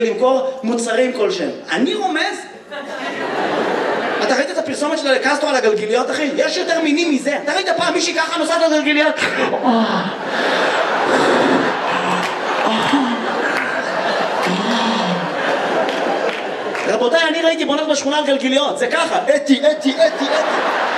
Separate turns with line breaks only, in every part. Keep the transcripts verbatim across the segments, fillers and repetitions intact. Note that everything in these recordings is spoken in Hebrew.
למכור מוצרים כלשהם. אני רומז? אתה ראית את הפרסומת של קסטרו על הגלגיליות, אחי? יש יותר מינים מזה. אתה ראית פעם מישהי ככה נוסעת על גלגיליות? רבותיי, אני ראיתי בונות בשכונה על גלגיליות. זה ככה. אתי, אתי, אתי, אתי.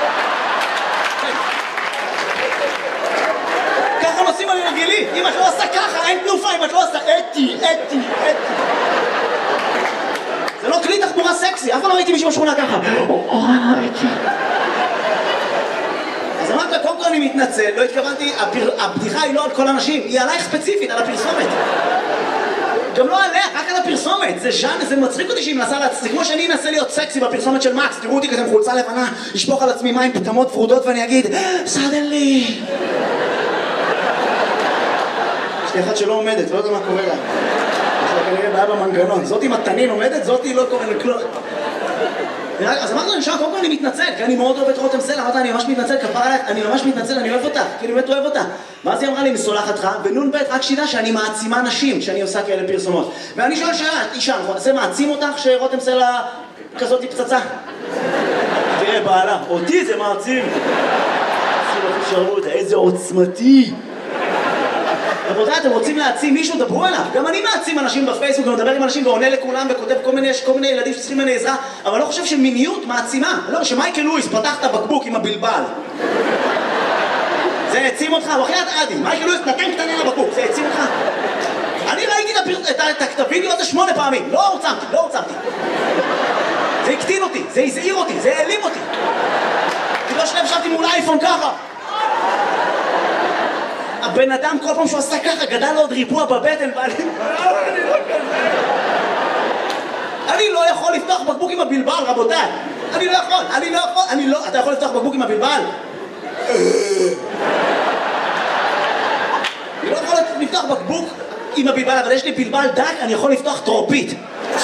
ככה נוסעים על גלגילית. אם את לא עושה ככה, אין תנופה. אם את לא עושה אתי, אתי, אתי. זה לא כלי תחבורה סקסי, אף פעם לא ראיתי מישהו בשכונה ככה. אז אמרת, קודם כל אני מתנצל, לא התכוונתי, הבדיחה היא לא על כל אנשים, היא עלייך ספציפית, על הפרסומת. גם לא עליה, רק על הפרסומת. זה ז'אן, זה מצחיק אותי שהיא מנסה להצ... זה כמו שאני אנסה להיות סקסי בפרסומת של מקס, תראו אותי כזה עם חולצה לבנה, לשפוך על עצמי מים פטמות פרודות ואני אגיד, סדנלי. יש לי אחת שלא עומדת, לא יודע מה קורה לה. כנראה בעיה במנגנון, זאתי מתנין עומדת, זאתי לא קוראים לכלום. אז אמרתי לו, נשאר, קודם כל אני מתנצל, כי אני מאוד אוהב את רותם סלע, אמרתי, אני ממש מתנצל, כפרה עליך, אני ממש מתנצל, אני אוהב אותה, כי אני באמת אוהב אותה. ואז היא אמרה לי, מסולחת לך, ונון בית, רק שידע שאני מעצימה נשים, שאני עושה כאלה פרסומות. ואני שואל שאלה, אישה, זה מעצים אותך שרותם סלע כזאת היא פצצה? תראה, בעלה, אותי זה מעצים. איזה עוצמתי. רבותיי, אתם רוצים להעצים מישהו? דברו אליו. גם אני מעצים אנשים בפייסבוק ומדבר עם אנשים ועונה לכולם וכותב כל מיני, יש כל מיני ילדים שצריכים ממני עזרה, אבל לא חושב שמיניות מעצימה. לא, שמייקל לואיס פתח את הבקבוק עם הבלבל. זה העצים אותך? בחייאת עדי, מייקל לואיס נתן קטנה לבקבוק, זה העצים אותך? אני ראיתי את הווידאו הזה שמונה פעמים, לא הוצמתי, לא הוצמתי. זה הקטין אותי, זה הזעיר אותי, זה העלים אותי. כי לא שלב שבתי מול אייפון ככה. הבן אדם כל פעם שהוא עשה ככה גדל לו עוד ריבוע בבטן ואני... אני לא כזה... אני לא יכול לפתוח בקבוק עם הבלבל, רבותיי. אני לא יכול, אני לא יכול, אני לא... אתה יכול לפתוח בקבוק עם הבלבל? אני לא יכול לפתוח בקבוק עם הבלבל, אבל יש לי בלבל דק, אני יכול לפתוח טרופית.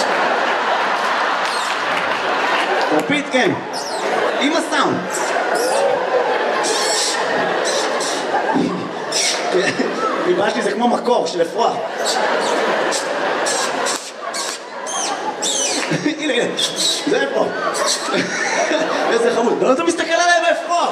טרופית, כן. עם הסאונד. ביבה שלי זה כמו מקור של אפרוח. הנה, הנה, זה אפרוח. איזה חמוד. לא אתה מסתכל עליי באפרוח.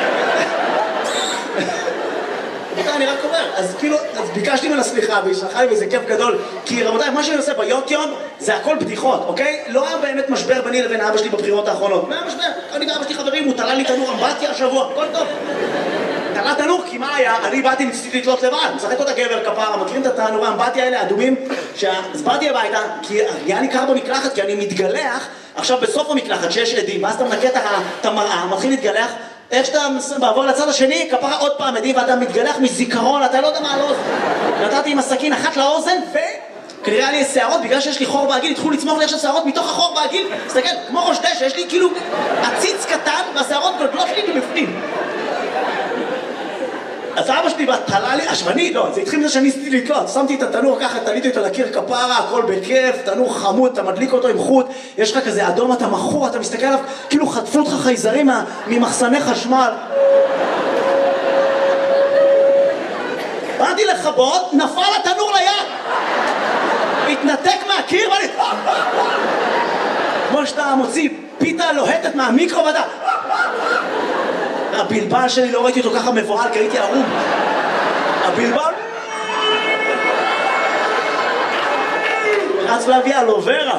אני רק אומר, אז כאילו, אז ביקשתי ממנה סליחה והיא שלחה לי וזה כיף גדול, כי רבותיי, מה שאני עושה ביוטיוב זה הכל בדיחות, אוקיי? לא היה באמת משבר ביני לבין אבא שלי בבחירות האחרונות. מה היה משבר? אני ואבא שלי חברים, הוא תלה לי תנור אמבטיה השבוע, הכל טוב. תלה תנור, כי מה היה? אני באתי ניסיתי לתלות לבד, משחק אותה גבר כפרה, מכירים את התנורי האמבטיה האלה, האדומים? אז באתי הביתה, כי היה לי קר במקלחת, כי אני מתגלח, עכשיו בסוף המקלחת שיש עדים, ואז אתה מנקה את המראה, מתחיל להתגלח, איך שאתה בעבור לצד השני, כפרה עוד פעם עדים, ואתה מתגלח מזיכרון, אתה לא יודע מה על האוזן. נתתי עם הסכין אחת לאוזן, וכנראה לי שערות, בגלל שיש לי חור בעגיל, התחילו לצמוח לי עכשיו שערות מתוך החור בעגיל, תסתכל, כמו ראש דשא, יש לי כאילו עציץ קטן, והשערות גדולות לי מבפנים. אז אבא שלי תלה לי, השמני, לא, זה התחיל מזה שאני ניסיתי לתלות, שמתי את התנור ככה, תליתי אותו לקיר כפרה, הכל בכיף, תנור חמוד, אתה מדליק אותו עם חוט, יש לך כזה אדום, אתה מכור, אתה מסתכל עליו, כאילו חטפו אותך חייזרים ממחסני חשמל. באתי לכבות, נפל התנור ליד, התנתק מהקיר ואני... כמו שאתה מוציא פיתה לוהטת מהמיקרו ואתה... הבלבל שלי לא ראיתי אותו ככה מבוהל, כי הייתי ערום. הבלבל... רץ להביא אלוברה.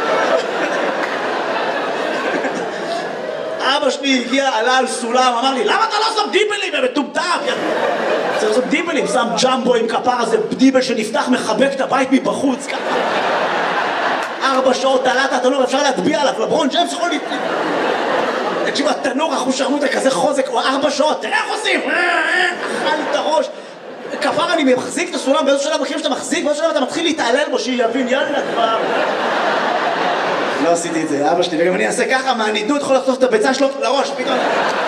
אבא שלי הגיע, עלה על סולם, אמר לי, למה אתה לא שם דיבלים? הם מטומטם! צריך לעשות דיבלים, שם ג'מבו עם כפר הזה, דיבל שנפתח, מחבק את הבית מבחוץ, ככה. ארבע שעות תלת התנור, אפשר להטביע עליו, לברון ג'יימס יכול להטביע. תקשיב, התנור אחושרמוטה כזה חוזק, הוא ארבע שעות, תראה איך עושים! אכל את הראש. כפר אני מחזיק את הסולם, באיזו שלב מכירים שאתה מחזיק, באיזו שלב אתה מתחיל להתעלל בו, שיבין, יאללה כבר. לא עשיתי את זה, אבא שלי, וגם אני אעשה ככה, מהנידות יכול לחטוף את הביצה שלו לראש, פתאום.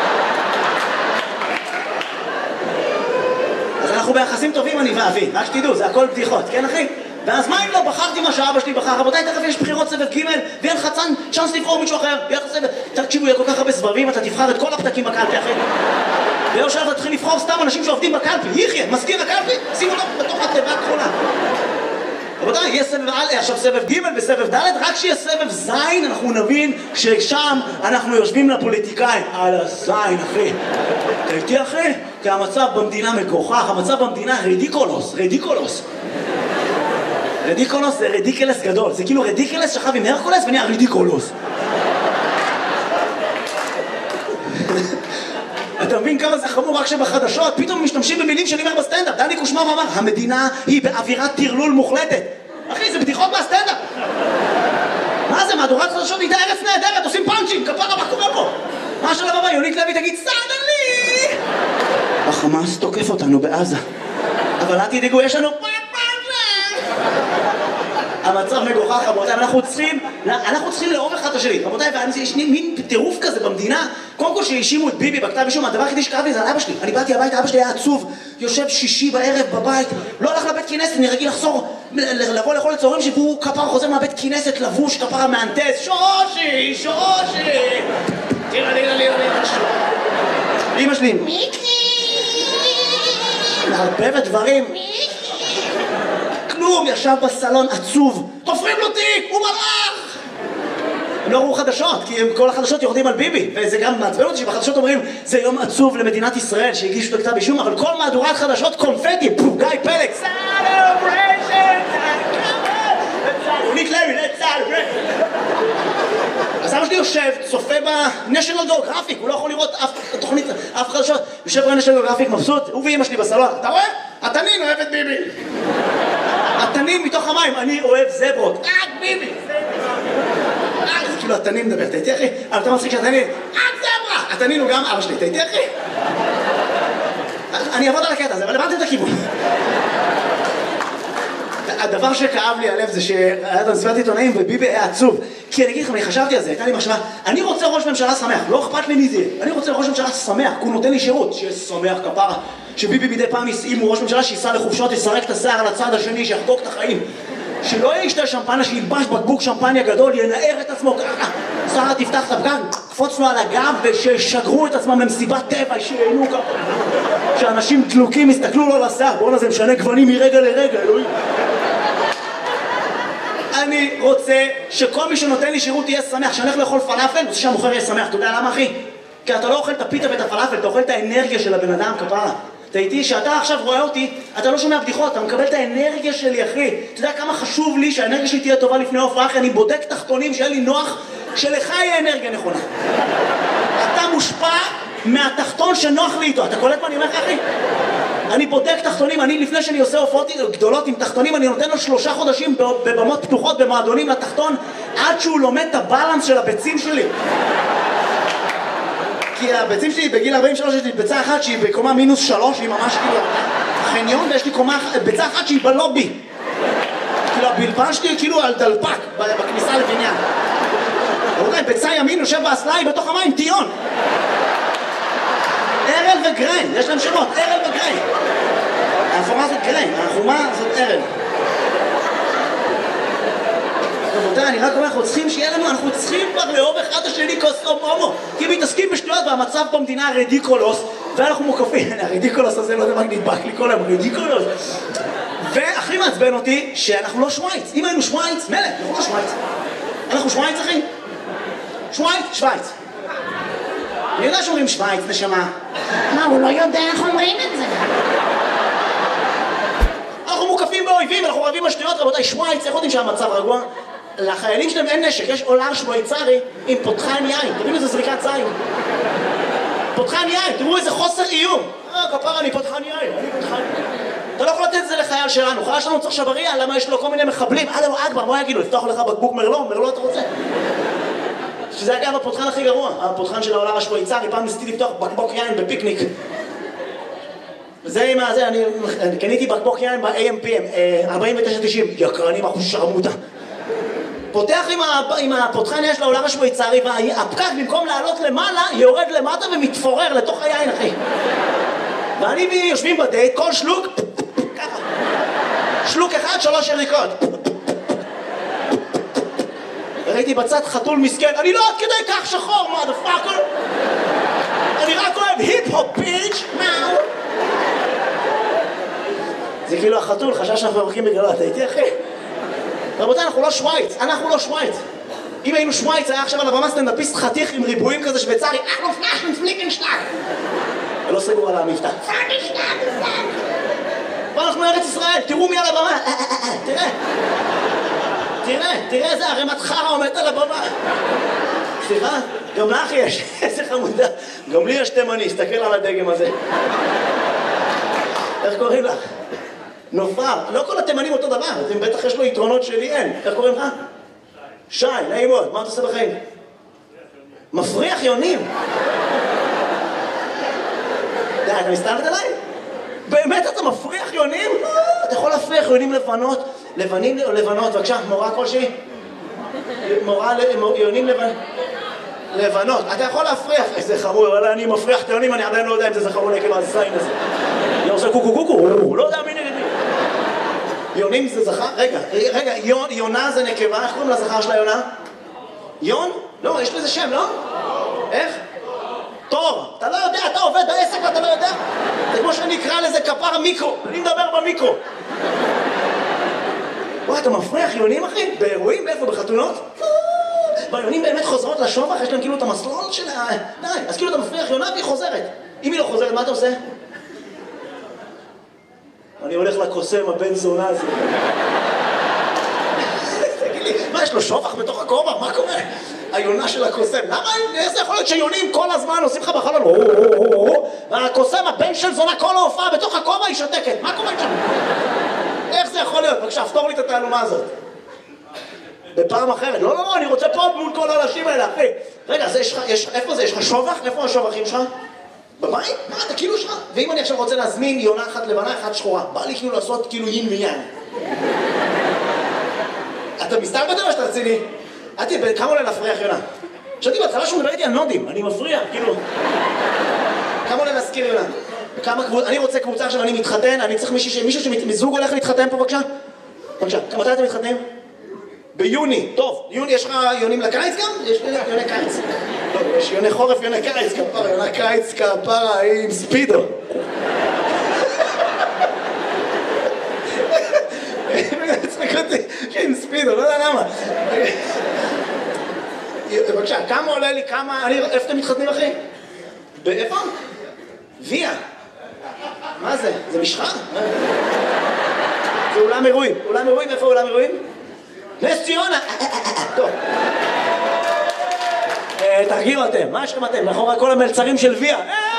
אז אנחנו ביחסים טובים, אני ואבי, רק שתדעו, זה הכל בדיחות, כן אחי? ואז מה אם לא בחרתי מה שאבא שלי בחר? רבותיי, תכף יש בחירות סבב ג' ואין לך צ'אנס, צ'אנס לבחור מישהו אחר. תקשיבו, יהיה כל כך הרבה סבבים, אתה תבחר את כל הפתקים בקלפי אחרי. ולא שאתה תתחיל לבחור סתם אנשים שעובדים בקלפי. יחיה, מזכיר הקלפי, שימו אותו בתוך התיבה הכחולה. רבותיי, יהיה סבב א', עכשיו סבב ג' וסבב ד', רק שיהיה סבב ז', אנחנו נבין ששם אנחנו יושבים לפוליטיקאים. על הזין, אחי. אתה איתי, אחי? כי המצב במדינה מגוחך, המצב במדינה רדיקולוס, רדיקולוס. רדיקולוס זה רדיקלס גדול, זה כאילו רדיקלס שכב עם הרקולס ונהיה רדיקולוס. אתה מבין כמה זה חמור רק שבחדשות פתאום משתמשים במילים שאני אומר בסטנדאפ. דני קושמר אמר, המדינה היא באווירת טרלול מוחלטת. אחי, זה בדיחות מהסטנדאפ. מה זה, מהדורת חדשות הייתה ארץ נהדרת, עושים פאנצ'ים, כפרה, מה קורה פה? מה של הבא, יונית לוי תגיד, סעדה לי! החמאס תוקף אותנו בעזה. אבל אל תדאגו, יש לנו... המצב מגוחך, רבותיי, אנחנו צריכים, אנחנו צריכים לאהוב אחד את השני, רבותיי, ויש מין טירוף כזה במדינה. קודם כל שהאשימו את ביבי בכתב אישום, הדבר היחידי שקרה לי זה על אבא שלי. אני באתי הביתה, אבא שלי היה עצוב, יושב שישי בערב בבית, לא הלך לבית כנסת, אני רגיל לחזור, לבוא לאכול לצהריים שהוא כפר חוזר מהבית כנסת, לבוש, כפר המהנדס, שושי, שושי, תראה לי, לי, לי, אמא שלי, מיקי, מערבבת דברים, כלום, ישב בסלון עצוב, תופרים לו תיק, הוא מלאך! הם לא ראו חדשות, כי הם, כל החדשות יורדים על ביבי, וזה גם מעצבן אותי שבחדשות אומרים זה יום עצוב למדינת ישראל שהגישו את הכתב אישום, אבל כל מהדורת חדשות קונפטי, גיא פלג, סלבריישן, יונית לוי, let's celebrate. אז אבא שלי יושב, צופה ב-National Geographic, הוא לא יכול לראות אף תוכנית, אף חדשות, יושב ב-National Geographic מבסוט, הוא ואמא שלי בסלון, אתה רואה? התנין אוהב את ביבי. התנין מתוך המים, אני אוהב זברות, רק ביבי. זה כאילו התנין מדבר, אתה איתי אחי? אבל אתה מצחיק שהתנין, רק זברה! התנין הוא גם אבא שלי, אתה איתי אחי? אני אעבוד על הקטע הזה, אבל הבנתי את הכיוון. הדבר שכאב לי הלב זה שהיה את המסיבת עיתונאים וביבי היה עצוב. כי אני אגיד לכם, אני חשבתי על זה, הייתה לי מחשבה, אני רוצה ראש ממשלה שמח, לא אכפת לי מי זה, אני רוצה ראש ממשלה שמח, כי הוא נותן לי שירות, שיהיה שמח כפרה, שביבי מדי פעם אם הוא ראש ממשלה שיסע לחופשות, יסרק את השיער לצד השני, שיחגוג את החיים, שלא ישתה שמפניה, שילבש בקבוק שמפניה גדול, ינער את עצמו ככה, שרה תפתח את הפגן, קפוץ לו על הגב וששגרו את עצמם למסיבת טבע, שיהנו ככה, שאנשים דלוקים יסתכלו לו לשיער, בואו נזה משנה גוונים מרגע לרגע, אלוהים. אני רוצה שכל מי שנותן לי שירות יהיה שמח, שאני הולך לאכול פלאפל, רוצה שהמוכר יהיה שמח, אתה יודע למה אחי? כי אתה לא אוכל את הפיתה ואת הפלאפל, אתה אוכל את האנרגיה של הבן אדם כפרה. אתה איתי, שאתה עכשיו רואה אותי, אתה לא שומע בדיחות, אתה מקבל את האנרגיה שלי אחי. אתה יודע כמה חשוב לי שהאנרגיה שלי תהיה טובה לפני ההופעה, אחי, אני בודק תחתונים שיהיה לי נוח, שלך יהיה אנרגיה נכונה. אתה מושפע מהתחתון שנוח לי איתו, אתה קולט מה אני אומר לך אחי? אני בודק תחתונים, אני לפני שאני עושה הופעות גדולות עם תחתונים, אני נותן לו שלושה חודשים בבמות פתוחות, במועדונים לתחתון, עד שהוא לומד את הבלנס של הביצים שלי. כי הביצים שלי בגיל ארבעים ושלוש יש לי ביצה אחת שהיא בקומה מינוס שלוש, היא ממש כאילו חניון, ויש לי קומה, ביצה אחת שהיא בלובי. כאילו הבלפן שלי כאילו על דלפק בכניסה לבניין. רבותיי, ביצה ימין יושב באסלה, היא בתוך המים, טיון. ארל וגריין, יש להם שמות, ארל וגריין. האפורה זאת גריין, החומה זאת ארל. רבותיי, אני רק אומר, אנחנו צריכים שיהיה לנו, אנחנו צריכים כבר לאהוב אחד השני כוסום הומו, כי מתעסקים בשטויות והמצב במדינה רדיקולוס, ואנחנו מוקפים, הרדיקולוס הזה לא יודע מה נדבק לי כל היום, רדיקולוס. והכי מעצבן אותי שאנחנו לא שוויץ, אם היינו שוויץ, מלך, אנחנו לא שוויץ. אנחנו שוויץ אחי? שוויץ? שוויץ. אני יודע שאומרים שוויץ, נשמה.
מה, הוא לא יודע איך אומרים את זה?
אנחנו מוקפים באויבים, אנחנו רבים בשטויות, רבותיי, שוויץ, איך יודעים שהמצב רגוע? לחיילים שלהם אין נשק, יש עולר שוויצרי עם פותחן יין, תראו איזה זריקת זין. פותחן יין, תראו איזה חוסר איום. אה, כפר, אני פותחן יין, אני פותחן יין. אתה לא יכול לתת את זה לחייל שלנו, חייל שלנו צריך שבריה, למה יש לו כל מיני מחבלים? אללהו אכבר, מה יגידו? לפתוח לך בקבוק מרלו, מרלו אתה רוצה? שזה אגב הפותחן הכי גרוע, הפותחן של העולם השוויצרי, פעם ניסיתי לפתוח בקבוק יין בפיקניק. זה עם הזה, אני קניתי בקבוק יין ב-איי אם פי אם, ארבעים ותשע תשעים, יקרנים אחוז שרמוטה. פותח עם הפותחן יש לעולם השוויצרי, והפקק במקום לעלות למעלה, יורד למטה ומתפורר לתוך היין, אחי. ואני ויושבים בדייט, כל שלוק, ככה. שלוק אחד, שלוש יריקות. ראיתי בצד חתול מסכן, אני לא עד כדי כך שחור, motherfucker. אני רק אוהב היפ-הופ, ביץ', מאו. זה כאילו החתול, חשב שאנחנו מרקים בגללו, אתה איתי אחי? רבותיי, אנחנו לא שוויץ, אנחנו לא שוויץ. אם היינו שוויץ, היה עכשיו על הבמה סטנדאפיסט חתיך עם ריבועים כזה שוויצרי, אנחנו פלאשן פליקנשטאג. ולא סגור על המבטא. ואנחנו ארץ ישראל, תראו מי על הבמה, תראה. תראה, תראה איזה ערימת חרא עומדת על הבמה. סליחה, גם לך יש, איזה חמודה. גם לי יש תימני, הסתכל על הדגם הזה. איך קוראים לך? נופר, לא כל התימנים אותו דבר, אם בטח יש לו יתרונות שלי אין. איך קוראים לך? שי, נעים מאוד, מה אתה עושה בחיים? מפריח יונים. די, אתה מסתלת עליי? באמת אתה מפריח יונים? אתה יכול להפריח יונים לבנות, לבנים או לבנות, בבקשה, מורה כלשהי? מורה יונים לבנות. לבנות, אתה יכול להפריח, איזה חמור, אבל אני מפריח את היונים, אני עדיין לא יודע אם זה זכר או נקבה, הזין הזה. אני עושה קוקו קוקו, לא יודע מי נגדי. יונים זה זכר? רגע, רגע, יונה זה נקבה, איך קוראים לזכר של היונה? יון? לא, יש לזה שם, לא? איך? תור, אתה לא יודע, אתה עובד בעסק ואתה לא יודע? זה כמו שאני אקרא לזה כפר מיקרו, אני מדבר במיקרו. וואי, אתה מפריח יונים אחי? באירועים? איפה? בחתונות? והיונים באמת חוזרות לשובח, יש להם כאילו את המסלול של ה... די, אז כאילו אתה מפריח יונה והיא חוזרת. אם היא לא חוזרת, מה אתה עושה? אני הולך לקוסם, הבן זונה הזה. תגיד לי, מה, יש לו שובח בתוך הכובע? מה קורה? היונה של הקוסם. למה? איך זה יכול להיות שיונים כל הזמן עושים לך בחלון? והקוסם, הבן של זונה, כל ההופעה בתוך הכובע היא שותקת. מה קורה שם? איך זה יכול להיות? בבקשה, פתור לי את התעלומה הזאת. בפעם אחרת. לא, לא, לא, אני רוצה פה מול כל האנשים האלה, אחי. רגע, זה יש לך, יש, איפה זה? יש לך שובח? איפה השובחים שלך? בבית? מה, אתה כאילו שלך? ואם אני עכשיו רוצה להזמין יונה אחת לבנה, אחת שחורה, בא לי כאילו לעשות כאילו יין ויין. אתה מסתכל בזה או שאתה רציני? עדי, כמה עולה להפריח יונה? שאתי בהתחלה שהוא מדבר איתי על נודים, אני מפריע, כאילו. כמה עולה להזכיר יונה? כמה קבוצה, אני רוצה קבוצה עכשיו, אני מתחתן, אני צריך מישהו, מישהו שמזוג הולך להתחתן פה, בבקשה? בבקשה, מתי אתם מתחתנים? ביוני, טוב, יוני, יש לך יונים לקיץ גם? יש יוני קיץ. לא, יש יוני חורף, יוני קיץ, כפרה, יוני קיץ, כפרה, עם ספידו. צחק אותי, עם ספידו, לא יודע למה. בבקשה, כמה עולה לי, כמה, איפה אתם מתחתנים אחי? באיפה? ויה. מה זה? זה משחה? זה אולם אירועים. אולם אירועים, איפה אולם אירועים? נס ציונה! טוב. תרגיעו אתם, מה יש לכם אתם? מאחורי כל המלצרים של ויה.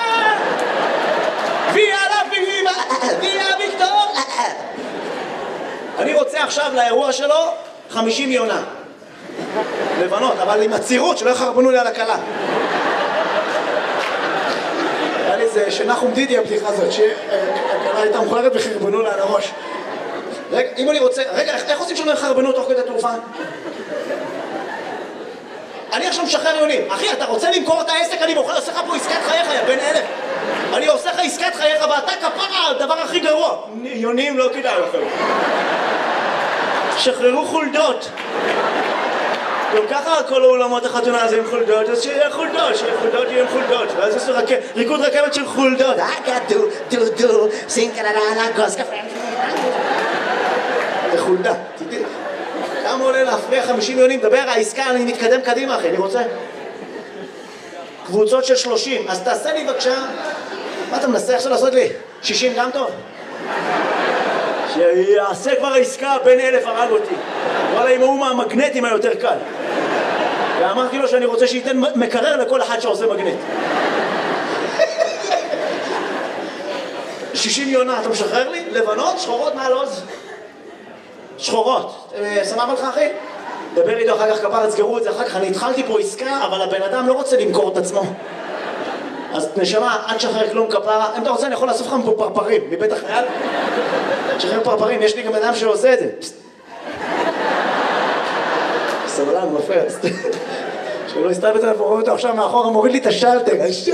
ויה לביבה! ויה ויקטור! אני רוצה עכשיו לאירוע שלו חמישים יונה. לבנות, אבל עם הצירות שלא יחרבנו לי על הקלה. היה לי זה שנחום דידי הבדיחה הזאת, שהקלה הייתה מוכרת וחרבנו לה על הראש. רגע, אם אני רוצה... רגע, איך עושים שלא יחרבנו תוך כדי תעופה? אני עכשיו משחרר יונים. אחי, אתה רוצה למכור את העסק? אני מוכר, עושה לך פה עסקת חייך, יא בן אלף. אני עושה לך עסקת חייך ואתה כפרה, הדבר הכי גרוע. יונים לא כדאי לכם. שחררו חולדות. גם ככה כל האולמות החתונה הזה עם חולדות, אז שיהיה חולדות, שיהיה חולדות, יהיה עם חולדות. ואז יש ריקוד רכבת של חולדות. דו, דו, דו, סינקללה, גוס קפה. זה חולדה. כמה עולה להפריע חמישים יונים? דבר, העסקה, אני מתקדם קדימה, אחי, אני רוצה. קבוצות של שלושים, אז תעשה לי בבקשה. מה אתה מנסה עכשיו לעשות לי? שישים גם טוב? שיעשה כבר העסקה, בין אלף הרג אותי. וואלה, אם הוא מהמגנטים היותר קל. ואמרתי לו שאני רוצה שייתן מקרר לכל אחד שעושה מגנט. שישים יונה, אתה משחרר לי? לבנות? שחורות? מה הלוז? שחורות. סמך לך אחי? דבר איתו אחר כך כפר, תסגרו את זה אחר כך. אני התחלתי פה עסקה, אבל הבן אדם לא רוצה למכור את עצמו. אז נשמה, אל תשחרר כלום כפרה. אם אתה רוצה, אני יכול לאסוף לך פה פרפרים, מבית החייל. תשחרר פרפרים, יש לי גם אדם שעושה את זה. סבלן, מפרס. שלא הסתלבט עליו, רואה אותו עכשיו מאחורה, מוריד לי את השלטר.